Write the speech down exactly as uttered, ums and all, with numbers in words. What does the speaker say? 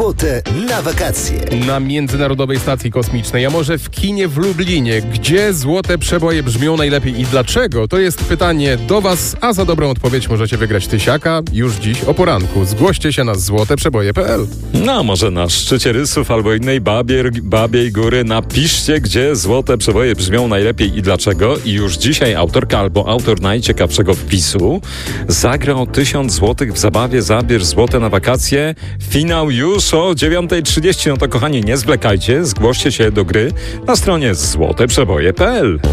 Złote na wakacje. Na Międzynarodowej Stacji Kosmicznej, a może w kinie w Lublinie. Gdzie złote przeboje brzmią najlepiej i dlaczego? To jest pytanie do Was, a za dobrą odpowiedź możecie wygrać tysiaka już dziś o poranku. Zgłoście się na złote przeboje kropka p l. No, może na szczycie Rysów albo innej babier, babiej góry napiszcie, gdzie złote przeboje brzmią najlepiej i dlaczego. I już dzisiaj autorka albo autor najciekawszego wpisu zagra o tysiąc złotych w zabawie Zabierz złote na wakacje. Finał już o dziewiąta trzydzieści. No to kochani, nie zwlekajcie, zgłoście się do gry na stronie złote przeboje kropka p l.